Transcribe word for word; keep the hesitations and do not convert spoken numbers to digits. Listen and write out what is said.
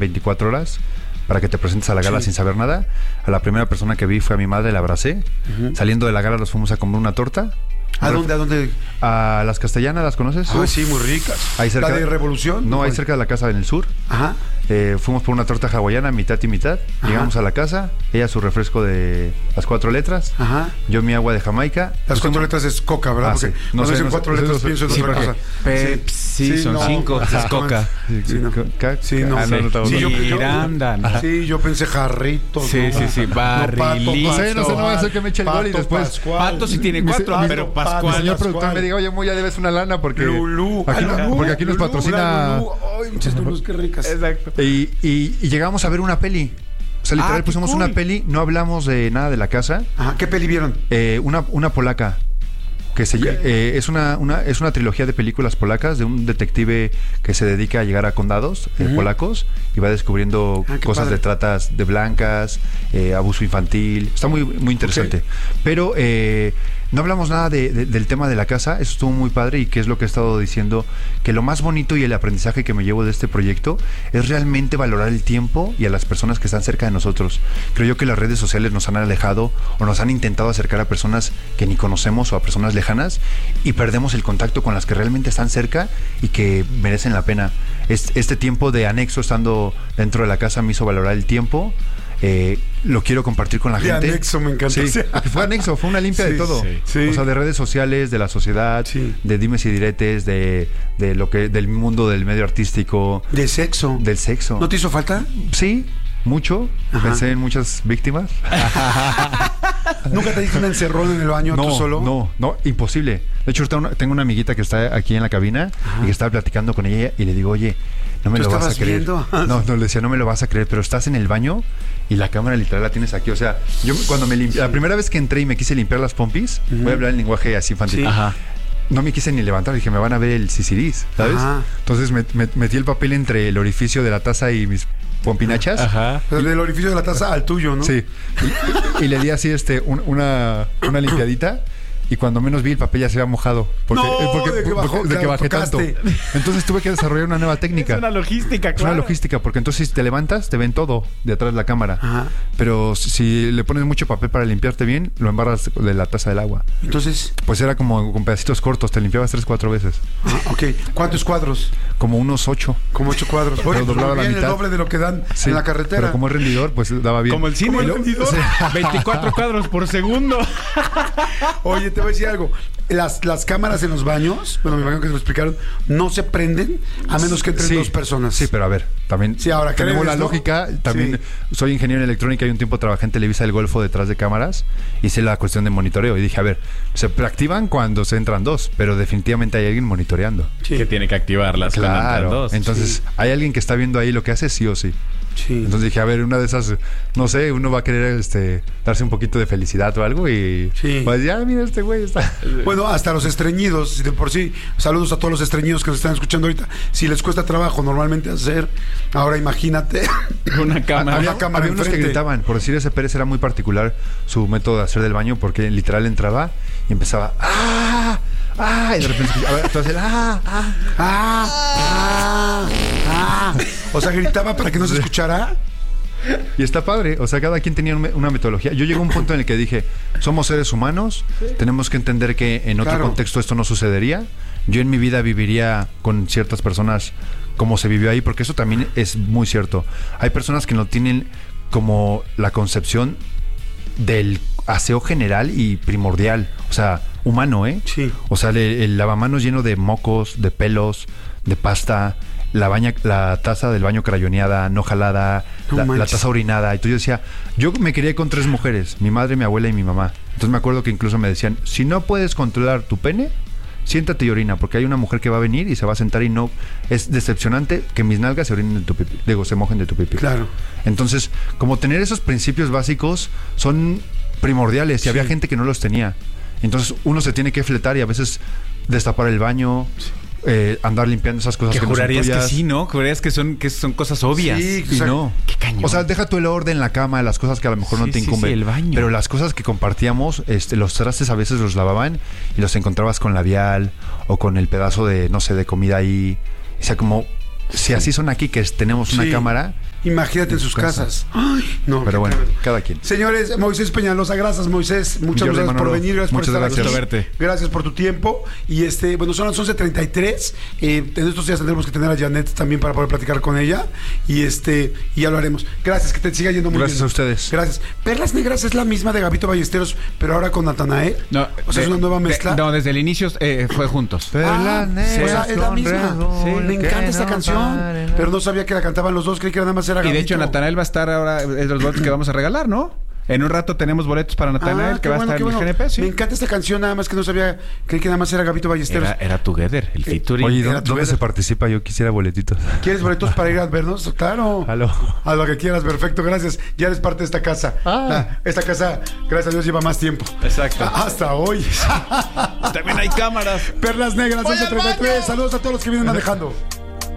veinticuatro horas para que te presentes a la gala Sí. sin saber nada. A la primera persona que vi fue a mi madre, la abracé. Uh-huh. Saliendo de la gala nos fuimos a comer una torta. ¿A dónde? ¿A dónde? A Las Castellanas, ¿las conoces? Ah, sí, muy ricas. Ahí cerca, ¿La de Revolución? No, ahí cerca de la casa en el sur. Ajá. Eh, fuimos por una torta hawaiana, mitad y mitad. Ajá. Llegamos a la casa, ella su refresco de las cuatro letras, Ajá. yo mi agua de Jamaica. Las cuatro letras es coca, ¿verdad? Ah, Porque sí. no No sé, dicen no sé, cuatro no sé, letras, no sé. pienso en Sí, otra porque cosa. Pepsi Sí, son no. cinco, Ajá. es coca. Sí, no. Ca- Sí, no. Ah, Sí. no, Sí, yo- yo- Miranda, ¿no? Sí, yo pensé jarritos. Sí, ¿no? sí, sí, No, barrilito. No sé, no sé, no vaya a ser que me eche el gol y Pato después- Pascual. Pato sí tiene Mi se- cuatro, mi- pero Pato Mi Pascual. señor Pascual. productor me diga, oye, Mo, ya debes una lana porque Lulú. aquí, Ay, Lulú, porque aquí nos Lulú, patrocina. la Lulú. Ay, muchas Lulús, qué ricas. Exacto. Y, y, y llegamos a ver una peli. O sea, literal Ah, qué pusimos cool. una peli, no hablamos de nada de la casa. Ajá, ¿qué peli vieron? Eh, una, una polaca. Que se, Ok. eh, es, una, una, es una trilogía de películas polacas de un detective que se dedica a llegar a condados eh, Ujú. polacos y va descubriendo Ah, qué cosas padre. de tratas de blancas, eh, abuso infantil. Está muy, muy interesante. Ok. Pero eh, no hablamos nada de, de, del tema de la casa. Eso estuvo muy padre y que es lo que he estado diciendo, que lo más bonito y el aprendizaje que me llevo de este proyecto es realmente valorar el tiempo y a las personas que están cerca de nosotros. Creo yo que las redes sociales nos han alejado o nos han intentado acercar a personas que ni conocemos o a personas lejanas y perdemos el contacto con las que realmente están cerca y que merecen la pena. Este, este tiempo de anexo estando dentro de la casa me hizo valorar el tiempo. Eh, lo quiero compartir con la De gente. anexo, me encanta. Sí, porque fue anexo, fue una limpia Sí, de todo. sí, sí. O sea, de redes sociales, de la sociedad, Sí. de dimes y diretes, de, de lo que, del mundo del medio artístico, De sexo. del sexo. ¿No te hizo falta? Sí, mucho. Ajá. Pensé en muchas víctimas. ¿Nunca te diste un encerrón en el baño No, tú solo? no, no, imposible. De hecho, ahorita una- tengo una amiguita que está aquí en la cabina y que estaba platicando con ella y le digo, oye, no me ¿Tú lo vas a estabas creer. viendo? No, no, le decía, no me lo vas a creer, pero estás en el baño y la cámara literal la tienes aquí. O sea, yo cuando me limpié, la primera vez que entré y me quise limpiar las pompis, voy a hablar en lenguaje así infantil. Sí. Ajá. No me quise ni levantar, dije, me van a ver el sisiris, ¿sabes? Ajá. Entonces me, me- metí el papel entre el orificio de la taza y mis pompinachas. Ajá. Pero del orificio de la taza al tuyo, ¿no? Sí. Y, y le di así este un- una, una limpiadita. Y cuando menos vi el papel ya se había mojado. Porque, No, eh, porque, de que porque- bajó, de que claro, bajé tanto. tocaste. Entonces tuve que desarrollar una nueva técnica. Es una logística, Es claro. una logística, porque entonces si te levantas, te ven todo de atrás de la cámara. Ajá. Pero si- si le pones mucho papel para limpiarte bien, lo embarras de la taza del agua. Entonces, Pues era como con pedacitos cortos, te limpiabas tres, cuatro veces. ah, ok. ¿Cuántos cuadros? Como unos ocho. Como ocho cuadros. Oye, Pero doblaba muy la bien, el mitad. doble de lo que dan Sí, en la carretera. Pero como es rendidor, pues daba bien. Como el cine. Como el ¿no? rendidor. Sí. veinticuatro cuadros por segundo. Oye, te voy a decir algo. Las, las cámaras en los baños, bueno, me imagino que te lo explicaron, no se prenden a menos que entren Sí, dos personas. Sí, pero a ver, también Sí, ahora tenemos crees, la ¿no? lógica. También soy ingeniero en electrónica y un tiempo trabajé en Televisa del Golfo detrás de cámaras. Hice la cuestión de monitoreo y dije, a ver, se activan cuando se entran dos, pero definitivamente hay alguien monitoreando. Sí. Que tiene que activarlas cuando entran Claro. dos. Entonces, hay alguien que está viendo ahí lo que hace, sí o sí. Sí. Entonces dije, a ver, una de esas, no sé, uno va a querer este darse un poquito de felicidad o algo y Sí. pues ya, mira, este güey está. Bueno, hasta los estreñidos, si de por sí, saludos a todos los estreñidos que nos están escuchando ahorita. Si les cuesta trabajo normalmente hacer, ahora imagínate. Una cámara. Había- Había, cámara había unos que enfrente. gritaban, por decir ese Pérez era muy particular su método de hacer del baño porque literal entraba y empezaba ¡ah! ¡ah! Y de repente escuchaba- entonces él ¡ah! ¡ah! Ah, ah, ah. O sea, gritaba para que no se escuchara. Y está padre, o sea, cada quien tenía un me- una metodología. Yo llegué a un punto en el que dije, somos seres humanos, tenemos que entender que en otro Claro. contexto esto no sucedería. Yo en mi vida viviría con ciertas personas como se vivió ahí, porque eso también es muy cierto. Hay personas que no tienen como la concepción del aseo general y primordial, o sea, humano, ¿eh? Sí. O sea, el, el lavamanos lleno de mocos, de pelos, de pasta, la baña, la taza del baño crayoneada, no jalada, No la, la manches. taza orinada. Entonces yo decía, yo me crié con tres mujeres, mi madre, mi abuela y mi mamá. Entonces me acuerdo que incluso me decían, si no puedes controlar tu pene, siéntate y orina, porque hay una mujer que va a venir y se va a sentar y no... Es decepcionante que mis nalgas se orinen de tu pipí, digo, se mojen de tu pipí. Claro. Entonces, como tener esos principios básicos son primordiales y Sí. había gente que no los tenía. Entonces uno se tiene que fletar y a veces destapar el baño, eh, andar limpiando esas cosas Que que, no son jurarías que tuyas. sí, ¿no? Jurarías que son, que son cosas obvias. Sí, Y o sea, no. Qué cañón. O sea, deja tú el orden, la cama, las cosas que a lo mejor Sí, no te sí, incumben. sí, el baño. Pero las cosas que compartíamos, este, los trastes a veces los lavaban y los encontrabas con labial o con el pedazo de, no sé, de comida ahí. O sea, como si así son aquí, que es- tenemos una Sí. cámara, Imagínate en sus casas. Ay, no, Pero qué bueno, tremendo. cada quien. Señores, Moisés Peñalosa, gracias, Moisés. Muchas Yo, gracias Manolo, por venir, gracias muchas por estar gracias. aquí. Gusto verte. Gracias por tu tiempo. Y este, bueno, son las once treinta y tres. Eh, en estos días tendremos que tener a Janet también para poder platicar con ella. Y este, y hablaremos. Gracias, que te siga yendo muy Gracias bien. a ustedes. Gracias. Perlas Negras es la misma de Gabito Ballesteros, pero ahora con Natanael. No, O sea, de- es una nueva de- mezcla. no, desde el inicio eh, fue juntos. Ah, o sea, es la misma. Sí. Me encanta esta canción, pero no sabía que la cantaban los dos, creí que nada más era Y de Gabito. hecho, Natanael va a estar ahora, es de los boletos que vamos a regalar, ¿no? En un rato tenemos boletos para Natanael, Ah, que qué va bueno, a qué estar en bueno. el G N P, sí. Me encanta esta canción, nada más que no sabía, creí que nada más era Gabito Ballesteros. Era, era Together, el featuring. Oye, Era ¿dónde, tu dónde vida. se participa? Yo quisiera boletitos. ¿Quieres boletos para ir a vernos? Claro. Aló. A lo que quieras, perfecto, gracias. Ya eres parte de esta casa. Ah. Ah, esta casa, gracias a Dios, lleva más tiempo. Exacto. Ah, hasta hoy. También hay cámaras. Perlas Negras, once treinta y tres. Saludos a todos los que vienen manejando.